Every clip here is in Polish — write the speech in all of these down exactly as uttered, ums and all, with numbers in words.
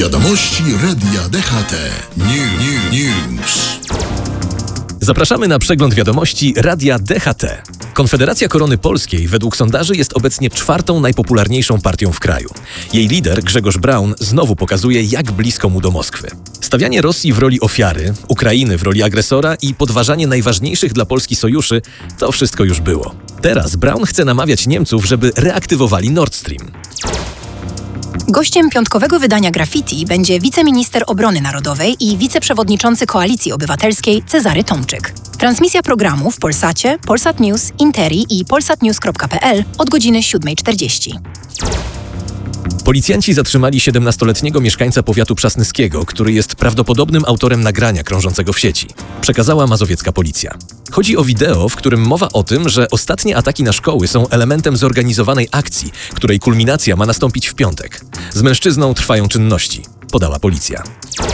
Wiadomości Radia D H T. New, new, news. Zapraszamy na przegląd wiadomości Radia D H T. Konfederacja Korony Polskiej według sondaży jest obecnie czwartą najpopularniejszą partią w kraju. Jej lider, Grzegorz Braun, znowu pokazuje, jak blisko mu do Moskwy. Stawianie Rosji w roli ofiary, Ukrainy w roli agresora i podważanie najważniejszych dla Polski sojuszy – to wszystko już było. Teraz Braun chce namawiać Niemców, żeby reaktywowali Nord Stream. Gościem piątkowego wydania Graffiti będzie wiceminister obrony narodowej i wiceprzewodniczący Koalicji Obywatelskiej Cezary Tomczyk. Transmisja programu w Polsacie, Polsat News, Interi i polsatnews kropka p l od godziny siódmej czterdzieści. Policjanci zatrzymali siedemnastoletniego mieszkańca powiatu przasnyskiego, który jest prawdopodobnym autorem nagrania krążącego w sieci. Przekazała mazowiecka policja. Chodzi o wideo, w którym mowa o tym, że ostatnie ataki na szkoły są elementem zorganizowanej akcji, której kulminacja ma nastąpić w piątek. Z mężczyzną trwają czynności, podała policja.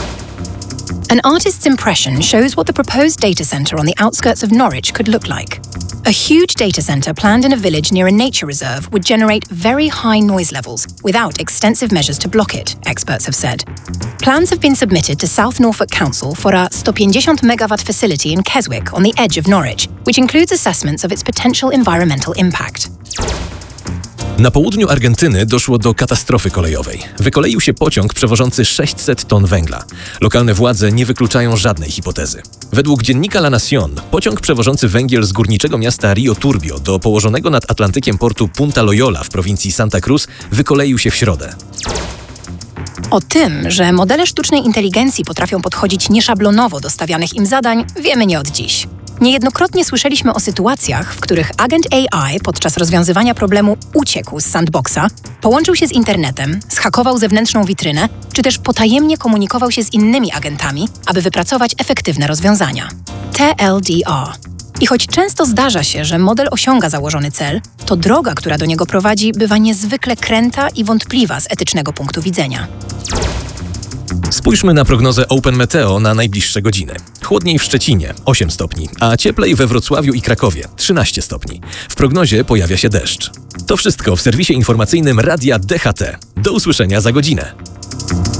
An artist's impression shows what the proposed data center on the outskirts of Norwich could look like. A huge data center planned in a village near a nature reserve would generate very high noise levels without extensive measures to block it, experts have said. Plans have been submitted to South Norfolk Council for a sto pięćdziesiąt megawatt facility in Keswick on the edge of Norwich, which includes assessments of its potential environmental impact. Na południu Argentyny doszło do katastrofy kolejowej. Wykoleił się pociąg przewożący sześćset ton węgla. Lokalne władze nie wykluczają żadnej hipotezy. Według dziennika La Nación pociąg przewożący węgiel z górniczego miasta Rio Turbio do położonego nad Atlantykiem portu Punta Loyola w prowincji Santa Cruz wykoleił się w środę. O tym, że modele sztucznej inteligencji potrafią podchodzić nieszablonowo do stawianych im zadań, wiemy nie od dziś. Niejednokrotnie słyszeliśmy o sytuacjach, w których agent A I podczas rozwiązywania problemu uciekł z sandboxa, połączył się z internetem, zhakował zewnętrzną witrynę, czy też potajemnie komunikował się z innymi agentami, aby wypracować efektywne rozwiązania. T L D R. I choć często zdarza się, że model osiąga założony cel, to droga, która do niego prowadzi, bywa niezwykle kręta i wątpliwa z etycznego punktu widzenia. Spójrzmy na prognozę Open Meteo na najbliższe godziny. Chłodniej w Szczecinie osiem stopni, a cieplej we Wrocławiu i Krakowie trzynaście stopni. W prognozie pojawia się deszcz. To wszystko w serwisie informacyjnym Radia D H T. Do usłyszenia za godzinę.